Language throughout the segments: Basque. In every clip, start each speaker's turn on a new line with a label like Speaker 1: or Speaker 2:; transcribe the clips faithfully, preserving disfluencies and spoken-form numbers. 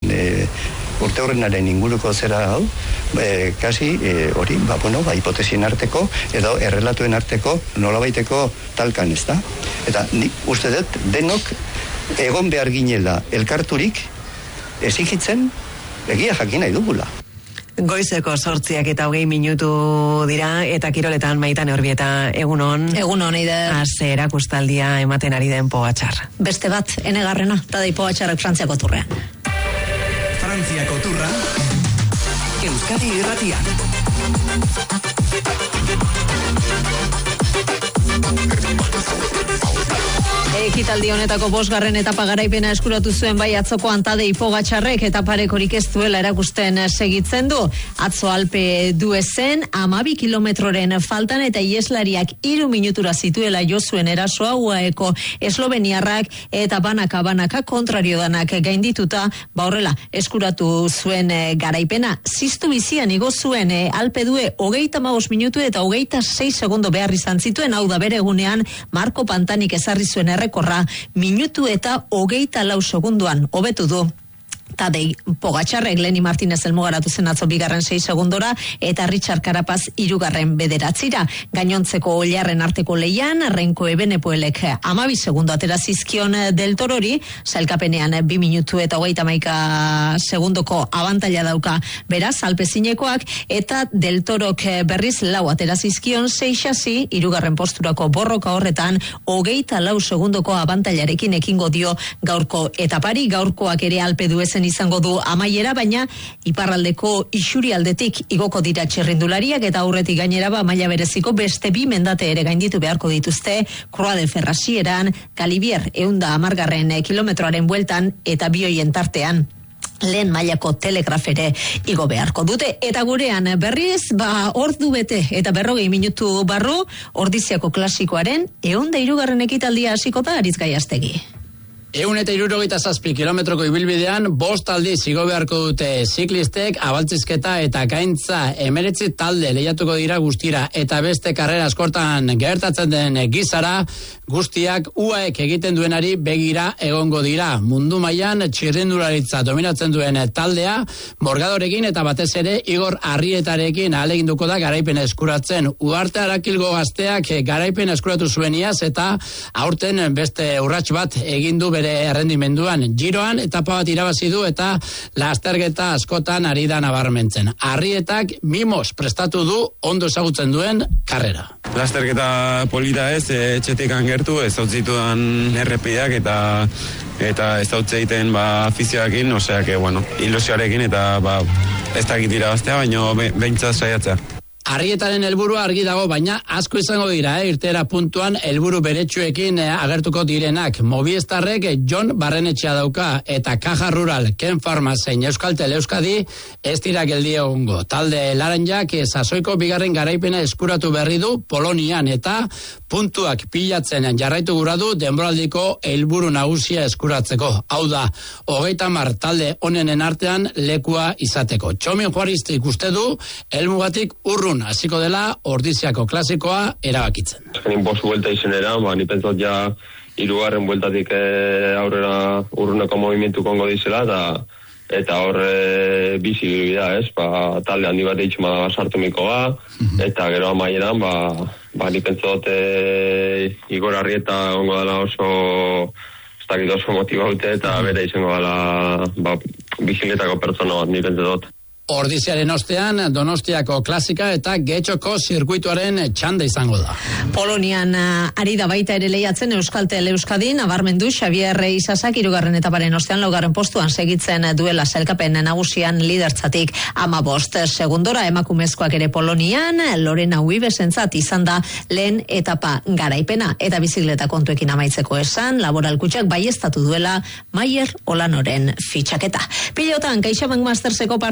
Speaker 1: e, urte horrenaren inguruko zera hau, e, kasi hori, e, ba, bueno, ba, hipotesien arteko, edo errelatuen arteko nolabaiteko talkan, ez da? Eta nik uste dut, denok egon behar ginela elkarturik ezigitzen egia jakin nahi dugula.
Speaker 2: Goizeko sortziak eta hogei minutu dira, eta kiroletan Maitan Orbieta, egunon.
Speaker 3: Egunon, Eider.
Speaker 2: Aze erakustaldia ematen ari den Pogačar.
Speaker 3: Beste bat, enegarrena, eta dei Pogačarrak Frantziako turrean.
Speaker 4: Frantziako turra, Euskadi Irratian.
Speaker 3: Ekitaldi honetako bosgarren etapa garaipena eskuratu zuen bai atzokoan Tadej Pogačarrek etaparekorik ez duela erakusten segitzen du. Atzo Alpe duezen hamabi kilometroren faltan eta ieslariak hiru minutura zituela jo zuen erasoa uaeko esloveniarrak eta banaka banaka kontrario danak gaindituta, ba horrela eskuratu zuen garaipena. Ziztu bizian igo zuen Alpe due hogeita hamabost minutu eta hogeita sei segundo behar izan zituen, hau da bere egunean Marko Pantanik ezarri zuen errekorra minutu eta hogeita lau segunduan hobetu du. Tadej Pogačarrek Leni Martinez elmugaratu zen atzo bigarren sei segundora eta Richard Carapaz hirugarren bederatzira. Gainontzeko oilarren arteko leian, Renko Ebenepoelek hamabi segundo atera zizkion Del Torori, sailkapenean bi minutu eta hogeita hamaika segundoko abantaila dauka beraz, alpezinekoak, eta Del Torok berriz lau atera zizkion seixasi, hirugarren posturako borroka horretan, hogeita lau segundoko abantailarekin ekingo dio gaurko etapari, gaurkoak ere Alpe duezen izango du amaiera, baina iparraldeko isurialdetik igoko dira txirrindulariak eta aurretik gainera ba maila bereziko beste bi mendate ere gainditu beharko dituzte, Croix de Ferrasieran, Galibier ehunda hamargarren kilometroaren bueltan eta bi hoien tartean lehen mailako telegrafere igo beharko dute. Eta gurean berriz, ba ordu bete eta berrogei minutu barru, Ordiziako klasikoaren ehun eta hirugarren ekitaldia hasiko da Aritz Gaiastegi.
Speaker 5: Ehun eta hirurogeita zazpi kilometroko ibilbidean bost aldiz igo beharko dute ziklistek, abaltzizketa eta gaintza emeretzi talde lehiatuko dira guztira, eta beste karrera askortan gertatzen den gizara guztiak uaek egiten duenari begira egongo dira. Mundu mailan txirrindularitza dominatzen duen taldea Morgadorekin eta batez ere Igor Arrietarekin ahaleginduko da garaipen eskuratzen. Uarte Arakilgo gazteak garaipen eskuratu zuen iaz eta aurten beste urrats bat egin du bere errendimenduan. Giroan etapa bat irabazi du eta lasterketa askotan ari da nabarmentzen. Arrietak mimos prestatu du ondo ezagutzen duen karrera.
Speaker 6: Lasterketa polita ez, etxetik angertu, ez hau zitudan errepideak eta eta ez hau egiten ba, afizioakin, osea, que, bueno, ilusioarekin eta ba, ez dakit irabaztea, baina behintzat saiatzea.
Speaker 5: Arrietaren helburua argi dago, baina asko izango dira, eh? Irtera puntuan helburu beretsuekin eh, agertuko direnak. Movistarrek Jon Barrenetxea dauka eta Caja Rural, Ken Pharma zein Euskaltel Euskadi ez dira geldi egongo. Talde laranjak eh, sasoiko bigarren garaipena eskuratu berri du Polonian eta puntuak pilatzen jarraitu gura du denboraldiko helburu nagusia eskuratzeko. Hau da, hogeita hamar talde onenen artean lekua izateko. Txomin Juaristi ikuste du helmugatik urrun hasiko dela Ordiziako klasikoa erabakitzen.
Speaker 7: Azkenin bost buelta izenera, ba, ni pentsat ja hirugarren bueltatik e, aurrera urruneko movimentu kongo dizela, eta eta hor e, bizi bida, ez? Ba, talde handi bat eitxuma da sartu miko ba, eta gero amaieran, ba, ba, ni pentsat e, Igor Arrieta ongo dela oso ez dakit oso motibaute, eta bere izango dela ba, biziletako pertsona bat, ni pentsat.
Speaker 5: Ordiziaren ostean Donostiako klasika eta Getxoko zirkuituaren txanda izango da.
Speaker 3: Polonian uh, ari da baita ere lehiatzen Euskaltel Euskadi, nabarmendu Xavier Isasak hirugarren etaparen ostean laugarren postuan segitzen duela sailkapen nagusian lidertzatik hamabost segundora. Emakumezkoak ere Polonian, Lorena Uibesentzat izan da lehen etapa garaipena eta bizikleta kontuekin amaitzeko esan, laboralkutxak baieztatu duela Maier Olanoren fitxaketa. Pilotan, CaixaBank Masterseko partida bart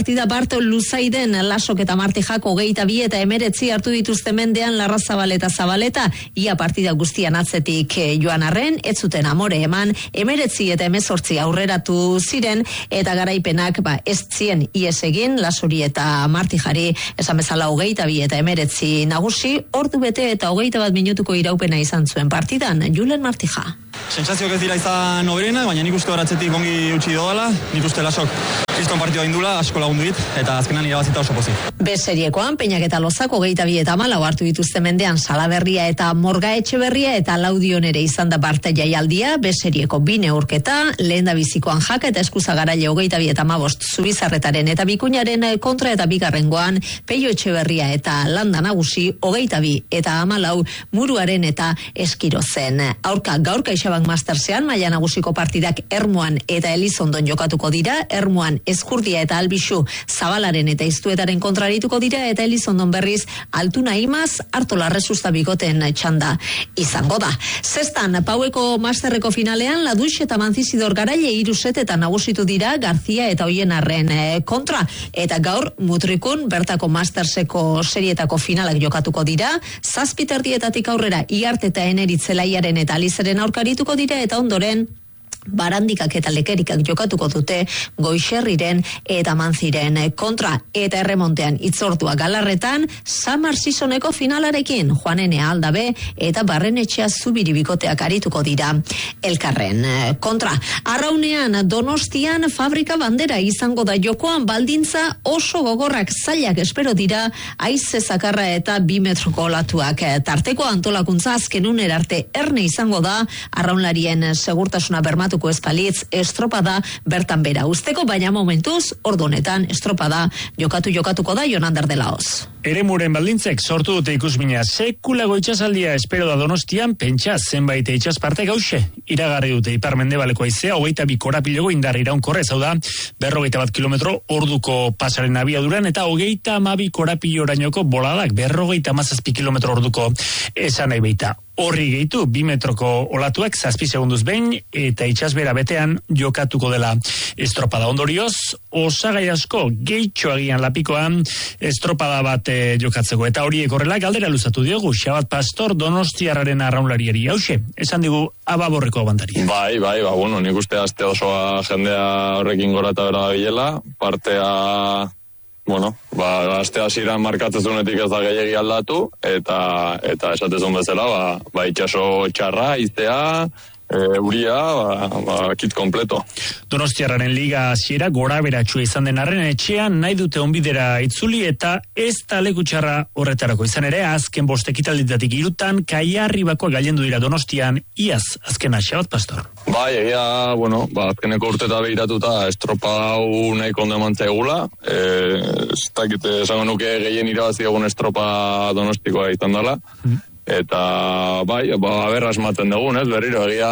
Speaker 3: Albert Luzaiden Lasok eta Martijak hogeita bi eta emeretzi hartu dituzte mendean Larrazabal eta Zabaleta, ia partida guztian atzetik joan arren, ez zuten amore eman, emeretzi eta emezortzi aurreratu ziren, eta garaipenak ba, ez zien ies egin, Lasori eta Martijari, esan bezala hogeita bi eta emeretzi nagusi, ordu bete eta hogeita bat minutuko iraupena izan zuen partidan, Julen Martija.
Speaker 8: Sentsazioak ez dira izan oberena, baina nik uste horatzetik ongi utzi doala, nik uste Lasok kriston partidua indula, asko lagundu dit, eta azkenan irabazita oso pozik.
Speaker 3: B-seriekoan, Peñak eta Lozak hogeita bi eta malau hartu dituzte mendean Salaberria eta Morga Etxeberria eta Laudion ere izan da parte jaialdia, B-serieko bi neurketa, lehen da bizikoan Jaka eta Eskuza Garaile hogeita bi eta mabost Zubizarretaren eta Bikuñaren kontra eta bigarrengoan, Peio Etxeberria eta Landa Nagusi hogeita bi eta amalau Muruaren eta Eskirozen. Aurka gaur CaixaBank Mastersean, maila nagusiko partidak Ermuan eta Elizondon jokatuko dira, Ermuan Eskurdia eta Albixu Zabalaren eta Iztuetaren kontrarituko dira, eta Elizondon berriz Altuna Imaz Artola Resusta bigoten txanda izango da. Zestan, Paueko Masterreko finalean, Ladux eta Manzizidor Garaile iruset eta nagusitu dira Garzia eta Oienarren kontra, eta gaur Mutrikun bertako Masterseko serietako finalak jokatuko dira, zazpiterdietatik aurrera Iarte eta Eneritzelaiaren eta Alizeren aurkarituko dira, eta ondoren Barandikak eta Lekerikak jokatuko dute Goixerriren eta Manziren kontra, eta erremontean itzortua Galarretan Summer Seasoneko finalarekin Juanene Aldabe eta Barrenetxea Zubiri bikoteak arituko dira elkarren kontra. Arraunean Donostian Fabrika Bandera izango da jokoan, baldintza oso gogorrak, zailak espero dira, haize zakarra eta bi metroko olatuak. Tarteko antolakuntza azken uner arte erne izango da, arraunlarien segurtasuna bermatu espalitz, estropada bertan bera usteko, baina momentuz ordu honetan estropada jokatu jokatuko da Jonander de Laoz.
Speaker 9: Eremuren baldintzek sortu dute ikusmina, sekulago itxasaldia espero da Donostian, pentsa zenbait itxasparte gauxe. Iragarri dute iparmendebaleko haizea, hogeita bi korapilogo indar iraunkorrez, hau da, berrogeita bat kilometro orduko pasaren abiaduran, eta hogeita amabi korapilorainoko boladak, berrogeita amazazpi kilometro orduko esan nahi beita. Horri gehitu, bi metroko olatuak zazpi segunduz behin, eta itxasbera betean jokatuko dela estropada. Ondorioz, osagai asko gehitxo agian lapikoan estropada bat e, jokatzeko. Eta horiek horrela galdera luzatu diogu, Xabat Pastor Donostiarraren arraunlariari. Hauxe, esan digu ababorreko abantari.
Speaker 7: Bai, bai, ba, bueno, nik uste aste osoa jendea horrekin gora eta bera bilela, partea... Bueno, ba, aste hasieran markatzezunetik ez da gehiegi aldatu, eta eta esatezun bezala, ba, ba itxaso txarra, iztea, e, uria, ba, ba, kit kompleto.
Speaker 9: Donostiarraren liga hasiera gora beratxua izan den arren, etxean nahi dute onbidera itzuli, eta ez da leku txarra horretarako izan ere, azken bost ekitalditatik irutan, Kaiarribakoa gailendu dira Donostian, iaz, azkena, Xabat Pastor.
Speaker 7: Bai, egia, bueno, ba, azkeneko urteta behiratuta estropa hau nahiko ondo emantzea egula. E, ez dakite, esango nuke gehien irabazi egun estropa Donostikoa izan dela. Mm. Eta, bai, ba, berra esmaten dugun, ez, berriro, egia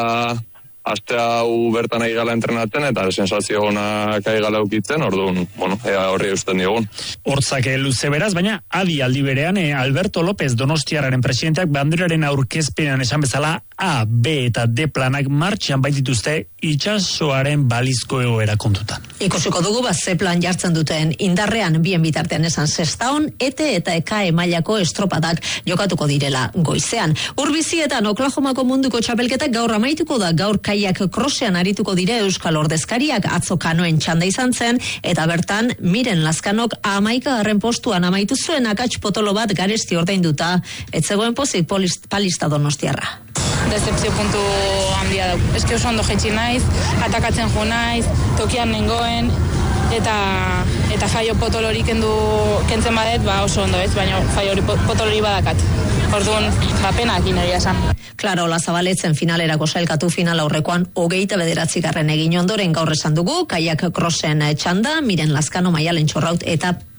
Speaker 7: aste hau bertan ari gala entrenatzen, eta sensazio honak ari gala ukitzen, orduan, bueno, ea horri eusten diogun.
Speaker 9: Hortzak luze beraz, baina adi aldi berean, eh, Alberto López Donostiarraren presidenteak banderaren aurkezpenean esan bezala A, B eta D planak martxan baitituzte itxasoaren balizko egoera kontutan.
Speaker 3: Ikusiko dugu bat ze plan jartzen duten indarrean bien bitartean esan Sestaon, ete eta eka emailako estropadak jokatuko direla goizean. Urbizietan Oklahomako munduko txapelketak gaur amaituko da, gaur kaiak krosean arituko dire Euskal Ordezkariak, atzo kanoen txanda izan zen, eta bertan Miren Lazkanok amaika garren postuan amaitu zuen akats potolo bat garesti ordainduta, etzegoen pozik palista Donostiarra.
Speaker 10: Decepzio puntu handia dau. Eske oso ondo jetxi naiz, atakatzen jo naiz, tokian nengoen, eta eta faio potolori kendu kentzen badet, ba oso ondo ez, baina faio potolori badakat. Orduan, ba penakin egia esan.
Speaker 3: Claro, la Zabaletzen finalerako sailkatu final aurrekoan hogeita bederatzigarren egin ondoren gaur esan dugu, kaiak krosen txanda, Miren Lazkano, Maialen Txorraut eta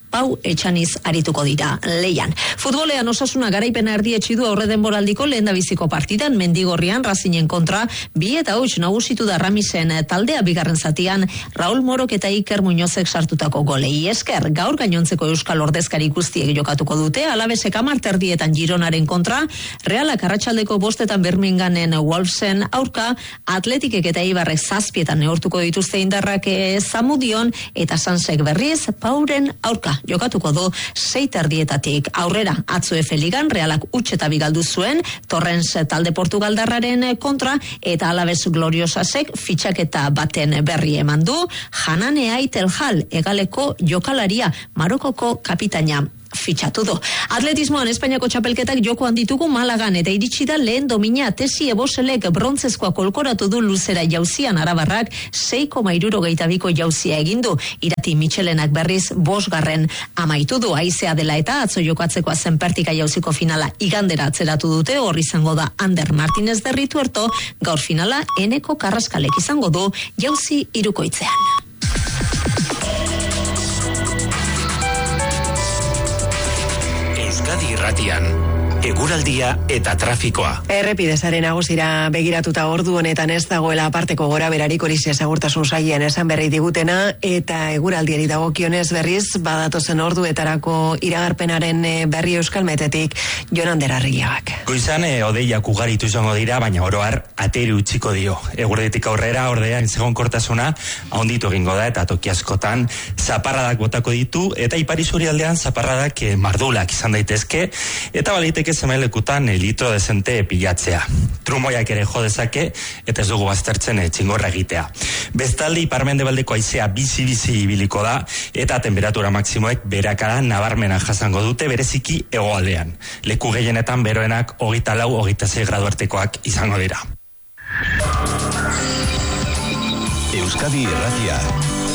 Speaker 3: Pau Etxaniz arituko dira leian. Futbolean Osasuna garaipena erdietsi du aurre denboraldiko lehendabiziko partidan Mendigorrian Racingen kontra bi eta huts nagusitu da Ramisen taldea bigarren zatian Raul Morok eta Iker Muñozek sartutako golei esker. Gaur gainontzeko euskal ordezkari guztiek jokatuko dute, Alabesek hamar terdietan Gironaren kontra, Realak arratsaldeko bostetan Birminghamen Wolvesen aurka, Atletikek eta Eibarrek zazpietan neurtuko dituzte indarrak Zamudion eta Sansek berriz Pauren aurka jokatuko du sei terdietatik aurrera. Atzo Efe Ligan Realak huts eta bigaldu zuen Torrens talde Portugaldarraren kontra eta Alabes Gloriosasek fitxaketa baten berri eman du. Hanane Aiteljal egaleko jokalaria Marokoko kapitaina fitxatu du. Atletismoan Espainiako txapelketak jokoan ditugu Malagan eta iritsi da lehen domina Tesi Eboselek brontzezkoa kolkoratu du luzera jauzian arabarrak sei koma hirurogeita biko jauzia egindu. Irati Michelenak berriz bosgarren amaitu du. Haizea dela eta atzo jokatzekoa zenpertika jauziko finala igandera atzeratu dute, hor izango da Ander Martinez de Rituerto, gaur finala Eneko Karraskalek izango du jauzi hirukoitzean.
Speaker 4: Euskadi Irratian, eguraldia eta trafikoa.
Speaker 2: Errepidezaren nagusira begiratuta ordu honetan ez dagoela aparteko gora berarik horixe segurtasun sailean esan berri digutena, eta eguraldiari dagokionez berriz badatozen orduetarako iragarpenaren berri Euskalmetetik Jonander Arriagak.
Speaker 11: Goizan e, odeiak ugaritu izango dira, baina oro har ateri utziko dio. Eguerditik aurrera ordea ezegonkortasuna ahonditu egingo da eta toki askotan zaparradak botako ditu eta ipar isurialdean zaparradak e, mardulak izan daitezke eta baliteke zemelekutan litro dezente pilatzea. Trumoiak ere jo dezake eta ez dugu baztertzen e, txingorra egitea. Bestalde iparmendebaldeko haizea bizi-bizi ibiliko da eta temperatura maksimoek berakada nabarmena jasango dute bereziki hegoaldean. Leku gehienetan beroenak hogeita lau, hogeita sei gradu artekoak izango dira.
Speaker 4: Euskadi Irratia.